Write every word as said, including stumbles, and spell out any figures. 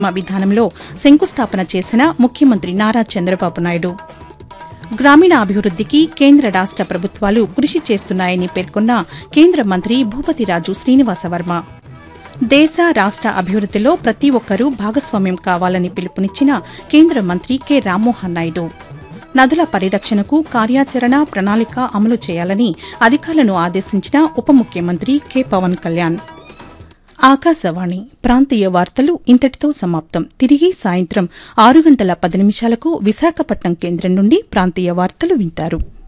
విధానంలో శంకుస్థాపన చేసిన ముఖ్యమంత్రి నారా చంద్రబాబు నాయుడు. గ్రామీణాభివృద్దికి కేంద్ర రాష్ట ప్రభుత్వాలు కృషి చేస్తున్నాయని పేర్కొన్న కేంద్ర మంత్రి భూపతిరాజు శ్రీనివాసవర్మ. దేశ రాష్ట అభివృద్దిలో ప్రతి ఒక్కరూ భాగస్వామ్యం కావాలని పిలుపునిచ్చిన కేంద్ర మంత్రి కె రామ్మోహన్ నాయుడు. నదుల పరిరక్షణకు కార్యాచరణ ప్రణాళిక అమలు చేయాలని అధికారులను ఆదేశించిన ఉప ముఖ్యమంత్రి కె పవన్ కళ్యాణ్. ఆకాశవాణి ప్రాంతీయ వార్తలు ఇంతటితో సమాప్తం. తిరిగి సాయంత్రం ఆరు గంటల పది నిమిషాలకు విశాఖపట్నం కేంద్రం నుండి ప్రాంతీయ వార్తలు వింటారు.